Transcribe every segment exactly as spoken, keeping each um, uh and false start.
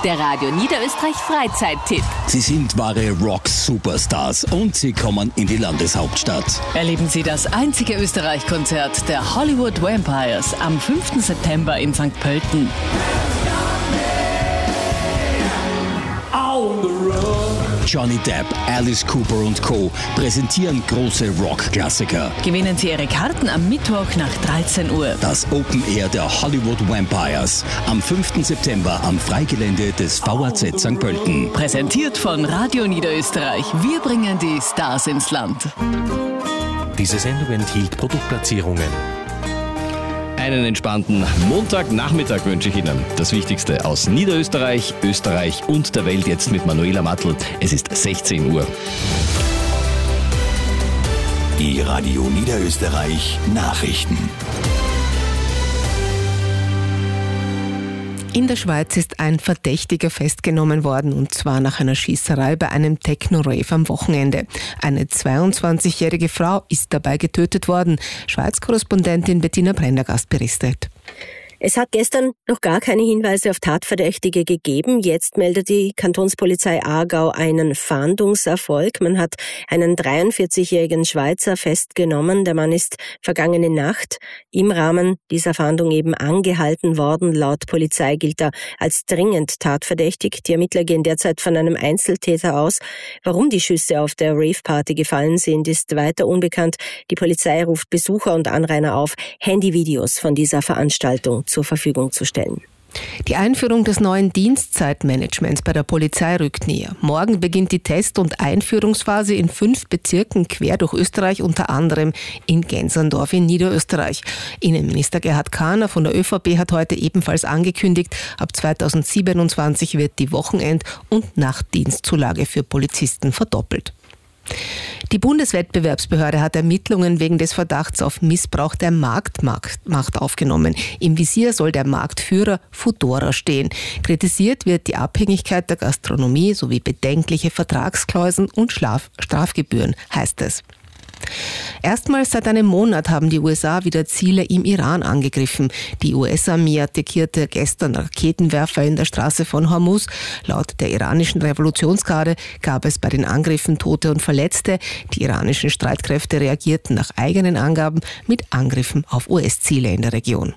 der Radio Niederösterreich Freizeittipp. Sie sind wahre Rock-Superstars und sie kommen in die Landeshauptstadt. Erleben Sie das einzige Österreich-Konzert der Hollywood Vampires am fünften September in Sankt Pölten. Johnny Depp, Alice Cooper und Co. präsentieren große Rock-Klassiker. Gewinnen Sie Ihre Karten am Mittwoch nach dreizehn Uhr. Das Open Air der Hollywood Vampires am fünften September am Freigelände des V A Z Sankt Pölten. Präsentiert von Radio Niederösterreich. Wir bringen die Stars ins Land. Diese Sendung enthielt Produktplatzierungen. Einen entspannten Montagnachmittag wünsche ich Ihnen. Das Wichtigste aus Niederösterreich, Österreich und der Welt jetzt mit Manuela Mattl. Es ist sechzehn Uhr. Die Radio Niederösterreich Nachrichten. In der Schweiz ist ein Verdächtiger festgenommen worden, und zwar nach einer Schießerei bei einem Techno-Rave am Wochenende. Eine zweiundzwanzigjährige Frau ist dabei getötet worden. Schweiz-Korrespondentin Bettina Prendergast berichtet. Es hat gestern noch gar keine Hinweise auf Tatverdächtige gegeben. Jetzt meldet die Kantonspolizei Aargau einen Fahndungserfolg. Man hat einen dreiundvierzigjährigen Schweizer festgenommen. Der Mann ist vergangene Nacht im Rahmen dieser Fahndung eben angehalten worden. Laut Polizei gilt er als dringend tatverdächtig. Die Ermittler gehen derzeit von einem Einzeltäter aus. Warum die Schüsse auf der Rave-Party gefallen sind, ist weiter unbekannt. Die Polizei ruft Besucher und Anrainer auf, Handyvideos von dieser Veranstaltung zur Verfügung zu stellen. Die Einführung des neuen Dienstzeitmanagements bei der Polizei rückt näher. Morgen beginnt die Test- und Einführungsphase in fünf Bezirken quer durch Österreich, unter anderem in Genserndorf in Niederösterreich. Innenminister Gerhard Kahner von der ÖVP hat heute ebenfalls angekündigt, ab zweitausendsiebenundzwanzig wird die Wochenend- und Nachtdienstzulage für Polizisten verdoppelt. Die Bundeswettbewerbsbehörde hat Ermittlungen wegen des Verdachts auf Missbrauch der Marktmacht aufgenommen. Im Visier soll der Marktführer Foodora stehen. Kritisiert wird die Abhängigkeit der Gastronomie sowie bedenkliche Vertragsklauseln und Strafgebühren, heißt es. Erstmals seit einem Monat haben die U S A wieder Ziele im Iran angegriffen. Die U S-Armee attackierte gestern Raketenwerfer in der Straße von Hormuz. Laut der iranischen Revolutionsgarde gab es bei den Angriffen Tote und Verletzte. Die iranischen Streitkräfte reagierten nach eigenen Angaben mit Angriffen auf U S-Ziele in der Region.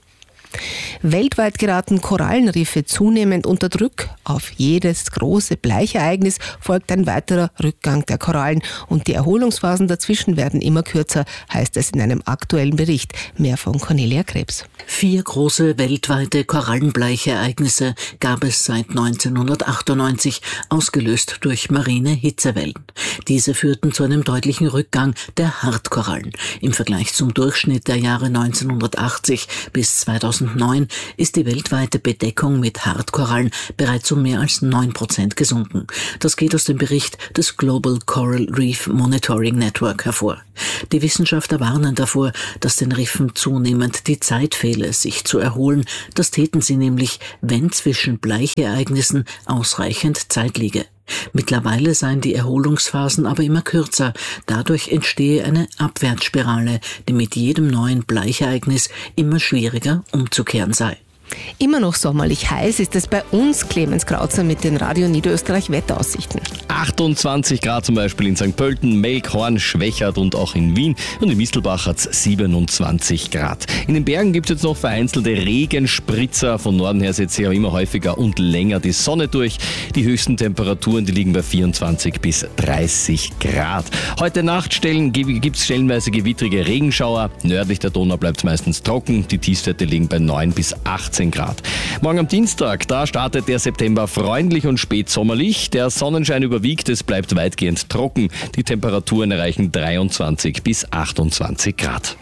Weltweit geraten Korallenriffe zunehmend unter Druck. Auf jedes große Bleichereignis folgt ein weiterer Rückgang der Korallen und die Erholungsphasen dazwischen werden immer kürzer, heißt es in einem aktuellen Bericht. Mehr von Cornelia Krebs. Vier große weltweite Korallenbleichereignisse gab es seit neunzehnhundertachtundneunzig, ausgelöst durch marine Hitzewellen. Diese führten zu einem deutlichen Rückgang der Hartkorallen. Im Vergleich zum Durchschnitt der Jahre neunzehnhundertachtzig bis zweitausendneun ist die weltweite Bedeckung mit Hartkorallen bereits um mehr als neun Prozent gesunken. Das geht aus dem Bericht des Global Coral Reef Monitoring Network hervor. Die Wissenschaftler warnen davor, dass den Riffen zunehmend die Zeit fehle, sich zu erholen. Das täten sie nämlich, wenn zwischen Bleichereignissen ausreichend Zeit liege. Mittlerweile seien die Erholungsphasen aber immer kürzer. Dadurch entstehe eine Abwärtsspirale, die mit jedem neuen Bleichereignis immer schwieriger umzukehren sei. Immer noch sommerlich heiß ist es bei uns. Clemens Krauzer mit den Radio Niederösterreich Wetteraussichten. achtundzwanzig Grad zum Beispiel in Sankt Pölten, Melkhorn, Schwechat und auch in Wien. Und in Mistelbach hat es siebenundzwanzig Grad. In den Bergen gibt es jetzt noch vereinzelte Regenspritzer. Von Norden her setzt sich auch immer häufiger und länger die Sonne durch. Die höchsten Temperaturen, die liegen bei vierundzwanzig bis dreißig Grad. Heute Nacht gibt es stellenweise gewittrige Regenschauer. Nördlich der Donau bleibt es meistens trocken. Die Tiefstwerte liegen bei neun bis achtzehn Grad. Morgen am Dienstag, da startet der September freundlich und spätsommerlich. Der Sonnenschein überwiegt, es bleibt weitgehend trocken. Die Temperaturen erreichen dreiundzwanzig bis achtundzwanzig Grad.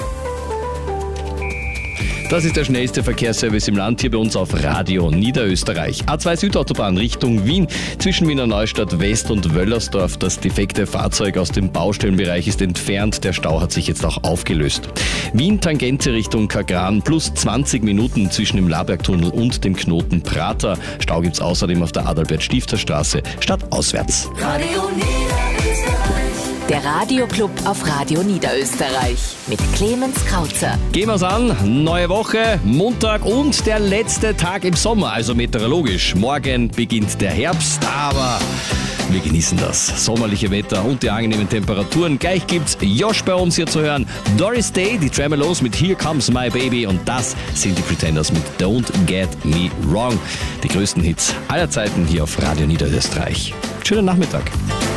Das ist der schnellste Verkehrsservice im Land, hier bei uns auf Radio Niederösterreich. A zwei Südautobahn Richtung Wien, zwischen Wiener Neustadt West und Wöllersdorf. Das defekte Fahrzeug aus dem Baustellenbereich ist entfernt. Der Stau hat sich jetzt auch aufgelöst. Wien Tangente Richtung Kagran, plus zwanzig Minuten zwischen dem Labergtunnel und dem Knoten Prater. Stau gibt's außerdem auf der Adalbert-Stifter Straße stadtauswärts. Radio Niederösterreich. Der Radioclub auf Radio Niederösterreich mit Clemens Krauzer. Gehen wir's an, neue Woche, Montag und der letzte Tag im Sommer, also meteorologisch. Morgen beginnt der Herbst, aber wir genießen das sommerliche Wetter und die angenehmen Temperaturen. Gleich gibt's Josh bei uns hier zu hören. Doris Day, die Tremelos mit Here Comes My Baby und das sind die Pretenders mit Don't Get Me Wrong. Die größten Hits aller Zeiten hier auf Radio Niederösterreich. Schönen Nachmittag.